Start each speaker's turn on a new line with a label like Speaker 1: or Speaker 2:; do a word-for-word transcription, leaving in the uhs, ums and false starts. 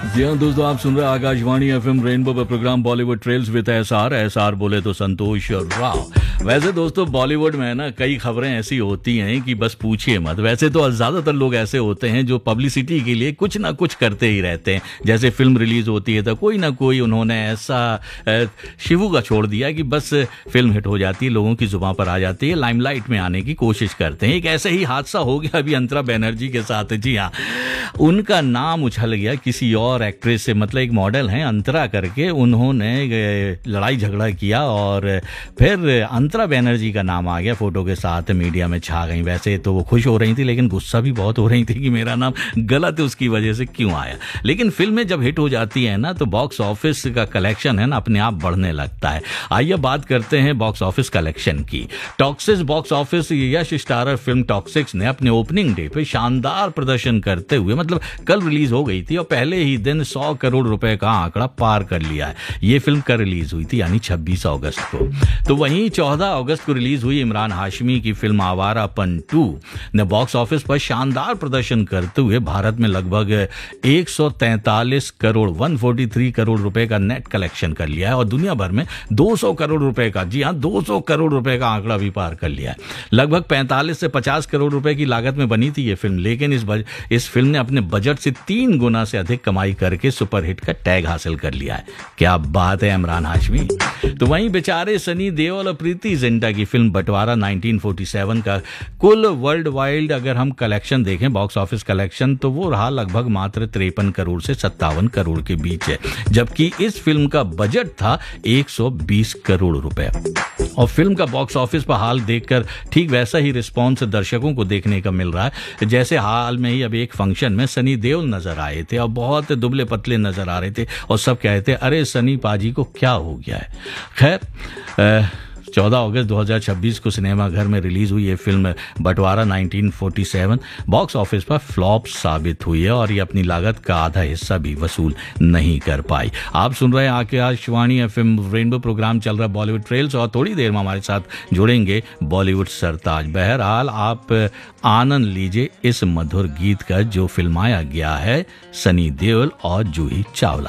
Speaker 1: जी हाँ दोस्तों, आप सुन रहे हैं आकाशवाणी एफएम रेनबो पर programme Bollywood trails with S R S R बोले तो संतोष राव। वैसे दोस्तों बॉलीवुड में ना कई खबरें ऐसी होती हैं कि बस पूछिए मत। वैसे तो ज़्यादातर लोग ऐसे होते हैं जो पब्लिसिटी के लिए कुछ ना कुछ करते ही रहते हैं। जैसे फिल्म रिलीज होती है तो कोई ना कोई उन्होंने ऐसा शिवू का छोड़ दिया कि बस फिल्म हिट हो जाती है, लोगों की जुबान पर आ जाती है, लाइमलाइट में आने की कोशिश करते हैं। एक ऐसे ही हादसा हो गया अभी अंतरा बनर्जी के साथ। जी हाँ, उनका नाम उछल गया किसी और एक्ट्रेस से, मतलब एक मॉडल हैं अंतरा करके, उन्होंने लड़ाई झगड़ा किया और फिर अंतरा बनर्जी का नाम आ गया फोटो के साथ, मीडिया में छा गई। वैसे तो वो खुश हो रही थी लेकिन गुस्सा भी बहुत हो रही थी कि मेरा नाम गलत है उसकी वजह से क्यों आया। लेकिन फिल्में जब हिट हो जाती है ना तो बॉक्स ऑफिस का कलेक्शन है ना अपने आप बढ़ने लगता है। आइए बात करते हैं बॉक्स ऑफिस कलेक्शन की। टॉक्सिस बॉक्स ऑफिस यश स्टारर फिल्म टॉक्सिक्स ने अपने ओपनिंग डे पे शानदार प्रदर्शन करते हुए, मतलब कल रिलीज हो गई थी और पहले ही दिन सौ करोड़ रुपए का आंकड़ा पार कर लिया है। ये फिल्म कल रिलीज हुई थी यानी छब्बीस अगस्त को। तो वहीं चौदह अगस्त को रिलीज हुई इमरान हाशमी की फिल्म आवारापन टू ने बॉक्स ऑफिस पर शानदार प्रदर्शन करते हुए भारत में लगभग एक सौ तैंतालीस करोड़ एक सौ तैंतालीस करोड़ रुपए का नेट कलेक्शन कर लिया है और दुनिया भर में दो सौ करोड़ रुपए का, जी हां दो सौ करोड़ रुपए का आंकड़ा भी पार कर लिया है। लगभग पैंतालीस से पचास करोड़ रुपए की लागत में बनी थी ये फिल्म, लेकिन इस बज, इस फिल्म ने अपने बजट से तीन गुना से अधिक कमाई करके सुपरहिट का टैग हासिल कर लिया है। क्या बात है इमरान हाशमी। तो वहीं बेचारे सनी देओल और प्रीति जिंटा की फिल्म बंटवारा उन्नीस सौ सैंतालीस का कुल वर्ल्ड वाइड अगर हम कलेक्शन देखें, बॉक्स ऑफिस कलेक्शन, तो वो रहा लगभग मात्र तिरपन करोड़ से सत्तावन करोड़ के बीच है, जबकि इस फिल्म का बजट था एक सौ बीस करोड़ रुपए। और फिल्म का बॉक्स ऑफिस पर हाल देखकर ठीक वैसा ही रिस्पॉन्स दर्शकों को देखने का मिल रहा है जैसे हाल में ही अभी एक फंक्शन में सनी देओल नजर आए थे और बहुत दुबले पतले नजर आ रहे थे और सब कहते अरे सनी पाजी को क्या हो गया है। खैर चौदह अगस्त दो हज़ार छब्बीस को सिनेमाघर में रिलीज हुई ये फिल्म बंटवारा उन्नीस सौ सैंतालीस बॉक्स ऑफिस पर फ्लॉप साबित हुई है और ये अपनी लागत का आधा हिस्सा भी वसूल नहीं कर पाई। आप सुन रहे हैं आकाशवाणी एफएम रेनबो, प्रोग्राम चल रहा है बॉलीवुड ट्रेल्स और थोड़ी देर में हमारे साथ जुड़ेंगे बॉलीवुड सरताज। बहरहाल आप आनंद लीजिए इस मधुर गीत का जो फिल्माया गया है सनी देओल और जूही चावला